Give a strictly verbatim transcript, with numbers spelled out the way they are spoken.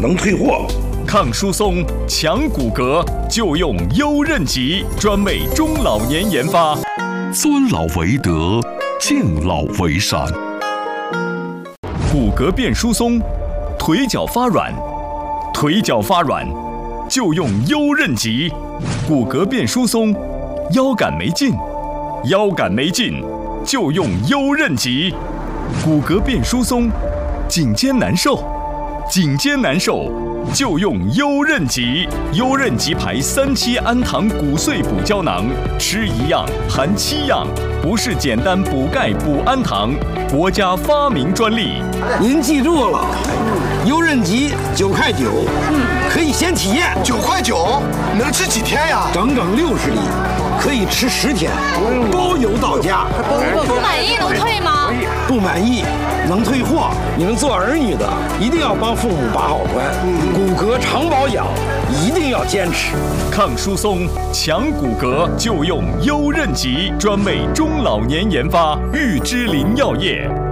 能退货。 抗疏松、强骨骼就用优韧极，专为中老年研发。 尊老为德，敬老为善。 骨骼变疏松，腿脚发软，腿脚发软就用优韧极。骨骼变疏松，腰杆没劲，腰杆没劲就用优韧极。骨骼变疏松，颈肩难受，颈肩难受就用优韧极。优韧极牌三七氨糖骨碎补胶囊，吃一样含七样，不是简单补钙补氨糖，国家发明专利。 您记住了，优韧极九块九，可以先体验。 九块九能吃几天呀？ 整整六十粒，可以吃十天，包邮到家。 不满意能退吗？ 不满意能退货。你们做儿女的一定要帮父母把好关，骨骼常保养一定要坚持。 抗疏松、强骨骼就用优韧极，专为中老年研发，玉芝林药业。